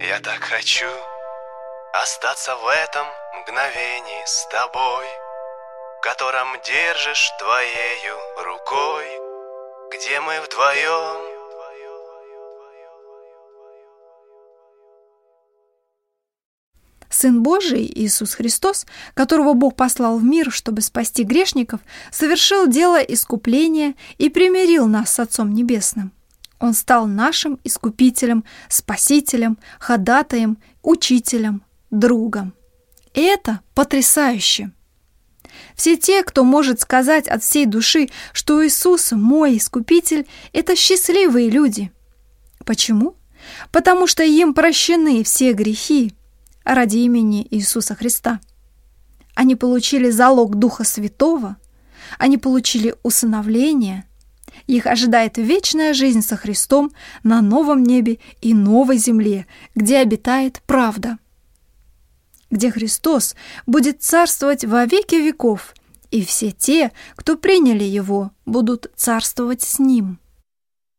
Я так хочу остаться в этом мгновении с тобой, в котором держишь твоею рукой, где мы вдвоем. Сын Божий, Иисус Христос, которого Бог послал в мир, чтобы спасти грешников, совершил дело искупления и примирил нас с Отцом Небесным. Он стал нашим искупителем, спасителем, ходатаем, учителем, другом. И это потрясающе! Все те, кто может сказать от всей души, что Иисус мой искупитель, это счастливые люди. Почему? Потому что им прощены все грехи ради имени Иисуса Христа. Они получили залог Духа Святого, они получили усыновление, их ожидает вечная жизнь со Христом на новом небе и новой земле, где обитает правда, где Христос будет царствовать во веки веков, и все те, кто приняли Его, будут царствовать с Ним.